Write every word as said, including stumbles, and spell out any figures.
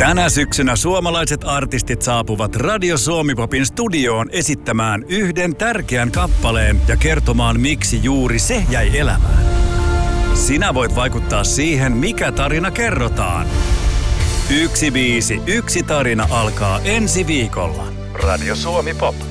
Tänä syksynä suomalaiset artistit saapuvat Radio Suomi Popin studioon esittämään yhden tärkeän kappaleen ja kertomaan, miksi juuri se jäi elämään. Sinä voit vaikuttaa siihen, mikä tarina kerrotaan. Yksi biisi, yksi tarina alkaa ensi viikolla. Radio Suomi Pop.